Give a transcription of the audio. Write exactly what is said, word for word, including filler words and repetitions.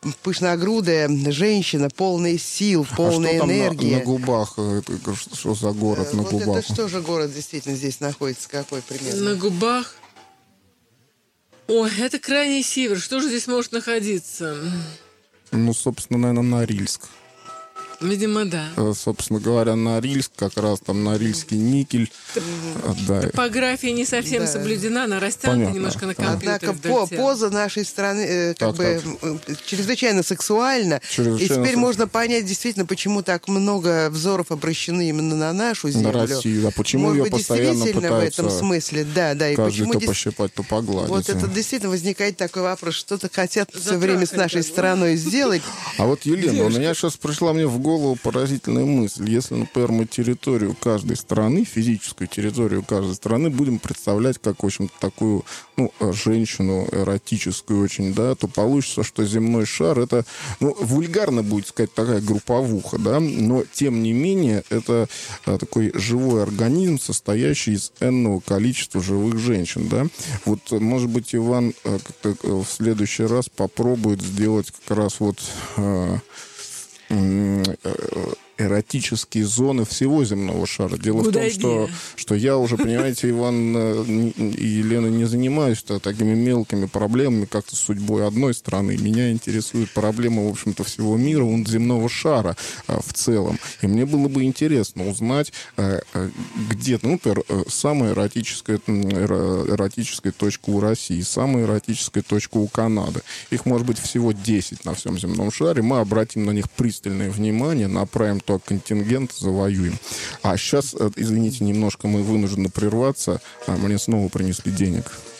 пышногрудая женщина, полная сил, полная а что энергии. Там на, на губах? Это, что за город э, на вот губах? Это что же город действительно здесь находится? Какой примерно? На губах? Ой, это крайний север. Что же здесь может находиться? Ну, собственно, наверное, Норильск. Видимо, да. Собственно говоря, Норильск, как раз там Норильский никель. Да. Топография не совсем да. соблюдена, она растянута Понятно. немножко на компьютер. Однако по, поза нашей страны э, как так, бы так. чрезвычайно сексуальна. Чрезвычайно и теперь секс... можно понять действительно, почему так много взоров обращены именно на нашу землю. На Россию, да. Почему Может ее быть, постоянно действительно пытаются в этом смысле, да, да. И каждый почему то дес... пощипать, то погладить. Вот это действительно возникает такой вопрос, что-то хотят Затрахать все время с нашей как бы. страной сделать. А вот, Елена, у меня сейчас пришла мне в голову поразительная мысль. Если, например, мы территорию каждой страны, физическую территорию каждой страны будем представлять как, в общем-то, такую, ну, женщину эротическую очень, да, то получится, что земной шар — это, ну, вульгарно будет сказать, такая групповуха, да, но, тем не менее, это а, такой живой организм, состоящий из энного количества живых женщин, да. Вот, может быть, Иван а, как-то в следующий раз попробует сделать как раз вот... А, эротические зоны всего земного шара. Дело Куда в том, что, что я уже, понимаете, Иван и Елена, не занимаюсь такими мелкими проблемами, как-то судьбой одной страны. Меня интересует проблема, в общем-то, всего мира, он земного шара а, в целом. И мне было бы интересно узнать, а, а, где, ну, например, самая эротическая, эротическая точка у России, самая эротическая точка у Канады. Их может быть всего десять на всем земном шаре. Мы обратим на них пристальное внимание, направим то контингент, завоюем. А сейчас, извините, немножко мы вынуждены прерваться. Мне снова принесли денег.